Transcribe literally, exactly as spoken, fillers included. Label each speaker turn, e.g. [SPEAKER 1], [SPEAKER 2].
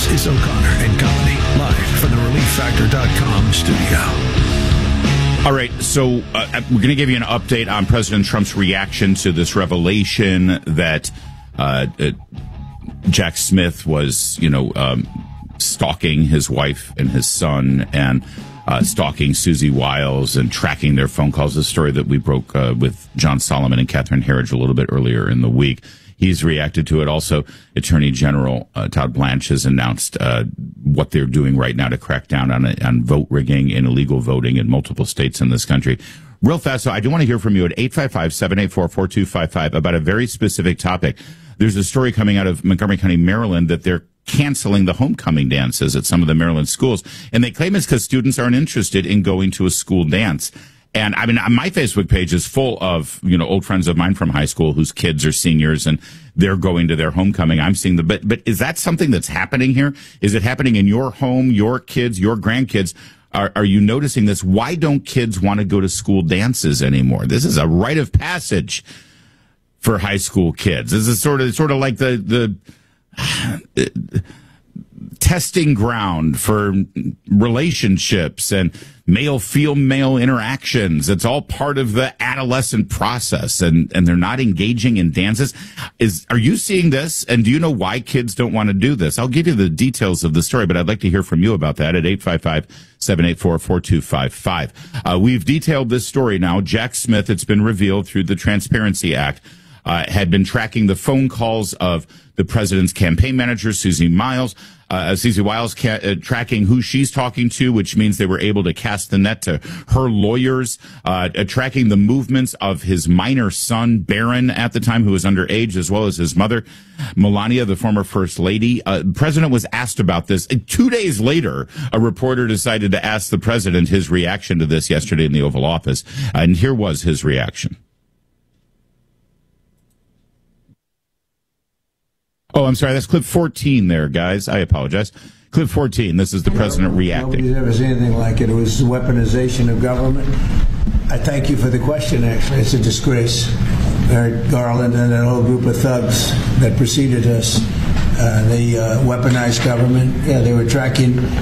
[SPEAKER 1] This is O'Connor and Company, live from the relief factor dot com studio.
[SPEAKER 2] All right, so uh, we're going to give you an update on President Trump's reaction to this revelation that uh, uh, Jack Smith was, you know, um, stalking his wife and his son and uh, stalking Susie Wiles and tracking their phone calls. A story that we broke uh, with John Solomon and Catherine Herridge a little bit earlier in the week. He's reacted to it. Also, Attorney General uh, Todd Blanche has announced uh, what they're doing right now to crack down on on vote rigging and illegal voting in multiple states in this country. Real fast, so I do want to hear from you at eight five five, seven eight four, four two five five about a very specific topic. There's a story coming out of Montgomery County, Maryland, that they're canceling the homecoming dances at some of the Maryland schools, and they claim it's because students aren't interested in going to a school dance. And I mean, my Facebook page is full of, you know, old friends of mine from high school whose kids are seniors and they're going to their homecoming. I'm seeing the, but, but is that something that's happening here? Is it happening in your home, your kids, your grandkids? Are, are you noticing this? Why don't kids want to go to school dances anymore? This is a rite of passage for high school kids. This is sort of, sort of like the, the, testing ground for relationships and male-female interactions. It's all part of the adolescent process, and, and they're not engaging in dances. Is Are you seeing this, and do you know why kids don't want to do this? I'll give you the details of the story, but I'd like to hear from you about that at eight five five, seven eight four, four two five five. Uh, we've detailed this story now. Jack Smith, it's been revealed through the Transparency Act, uh, had been tracking the phone calls of the president's campaign manager, Susie Miles, uh, Susie Wiles, ca- uh, tracking who she's talking to, which means they were able to cast the net to her lawyers, uh, uh, tracking the movements of his minor son, Barron, at the time, who was underage, as well as his mother, Melania, the former first lady. Uh, the president was asked about this. And two days later, a reporter decided to ask the president his reaction to this yesterday in the Oval Office. And here was his reaction. Oh, I'm sorry. That's clip fourteen there, guys. I apologize. Clip fourteen. This is the president reacting.
[SPEAKER 3] Nobody's ever seen anything like it. It was weaponization of government. I thank you for the question, actually. It's a disgrace. Merrick Garland and that whole group of thugs that preceded us, uh, they uh, weaponized government. Yeah, they were tracking